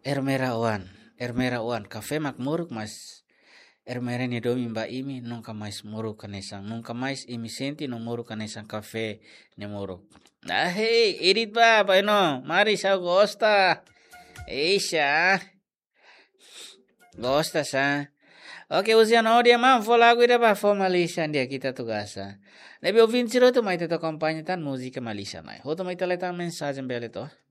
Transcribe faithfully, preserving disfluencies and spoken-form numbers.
Ermera Wan, Ermera Wan, Cafe Makmur mas. Ermera ni domi mba imi nunca mais muru kanesang, nunca mais imi senti no muru kanesang cafe ni muru. Ah hey, edit ba, paino, mari sa gosta. Eixa, gosta sa. Oke usia no dia mam fo lagu ida ba fo Malaysia dia kita tugasa. Lebih ouvinte tu mai teto kampanye tan música Malaysia nai. Hoto mai teletan mensagem bele to.